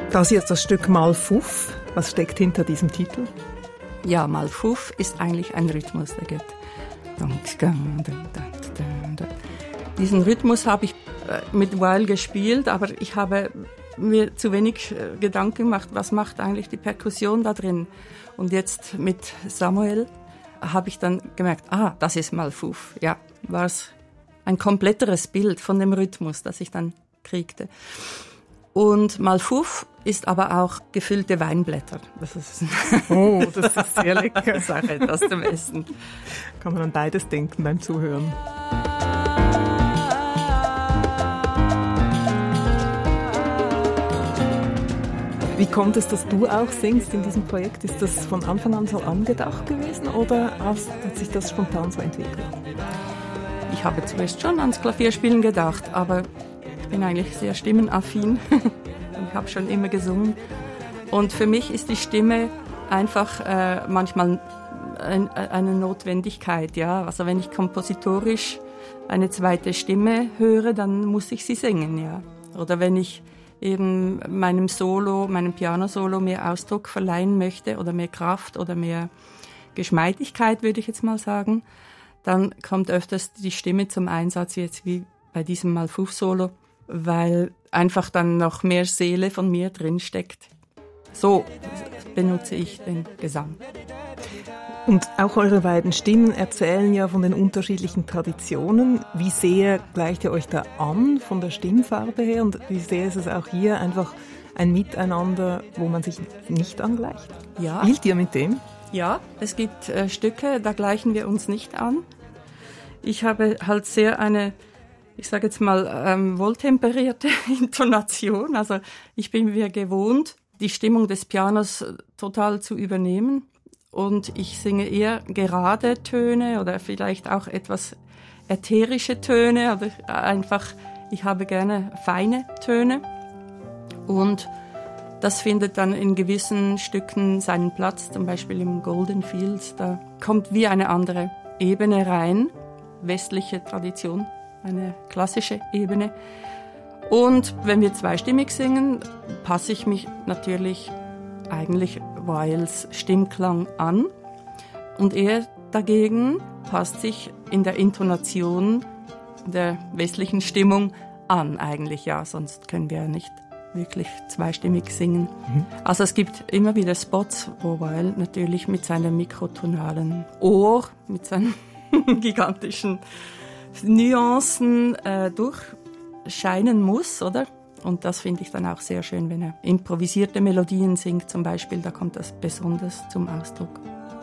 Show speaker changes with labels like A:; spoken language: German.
A: Das hier ist das Stück Malfuf. Was steckt hinter diesem Titel?
B: Ja, Malfuf ist eigentlich ein Rhythmus, der geht. Diesen Rhythmus habe ich mit Weil gespielt, aber ich habe mir zu wenig Gedanken gemacht, was macht eigentlich die Perkussion da drin. Und jetzt mit Samuel habe ich dann gemerkt, das ist Malfuf. Ja, war es ein kompletteres Bild von dem Rhythmus, das ich dann kriegte. Und Malfuf ist aber auch gefüllte Weinblätter. Das ist
A: sehr lecker.
B: Das ist auch etwas zum Essen.
A: Kann man an beides denken beim Zuhören. Wie kommt es, dass du auch singst in diesem Projekt? Ist das von Anfang an so angedacht gewesen oder hat sich das spontan so entwickelt?
B: Ich habe zuerst schon ans Klavierspielen gedacht, aber ich bin eigentlich sehr stimmenaffin. Ich habe schon immer gesungen. Und für mich ist die Stimme einfach manchmal eine Notwendigkeit. Ja? Also wenn ich kompositorisch eine zweite Stimme höre, dann muss ich sie singen. Ja? Oder wenn ich eben meinem Pianosolo mehr Ausdruck verleihen möchte oder mehr Kraft oder mehr Geschmeidigkeit, würde ich jetzt mal sagen, dann kommt öfters die Stimme zum Einsatz, jetzt wie bei diesem Malfuf-Solo, weil einfach dann noch mehr Seele von mir drin steckt. So benutze ich den Gesang.
A: Und auch eure beiden Stimmen erzählen ja von den unterschiedlichen Traditionen. Wie sehr gleicht ihr euch da an von der Stimmfarbe her und wie sehr ist es auch hier einfach ein Miteinander, wo man sich nicht angleicht?
B: Ja.
A: Spielt ihr mit dem?
B: Ja, es gibt Stücke, da gleichen wir uns nicht an. Ich habe halt sehr eine, ich sage jetzt mal, wohltemperierte Intonation. Also ich bin mir gewohnt, die Stimmung des Pianos total zu übernehmen. Und ich singe eher gerade Töne oder vielleicht auch etwas ätherische Töne oder einfach, ich habe gerne feine Töne. Und das findet dann in gewissen Stücken seinen Platz, zum Beispiel im Golden Fields. Da kommt wie eine andere Ebene rein, westliche Tradition, eine klassische Ebene. Und wenn wir zweistimmig singen, passe ich mich natürlich eigentlich Weils Stimmklang an. Und er dagegen passt sich in der Intonation der westlichen Stimmung an eigentlich, ja, sonst können wir ja nicht wirklich zweistimmig singen. Also es gibt immer wieder Spots, wo Weil natürlich mit seinem mikrotonalen Ohr, mit seinen gigantischen Nuancen durchscheinen muss, oder? Und das finde ich dann auch sehr schön, wenn er improvisierte Melodien singt zum Beispiel, da kommt das besonders zum Ausdruck.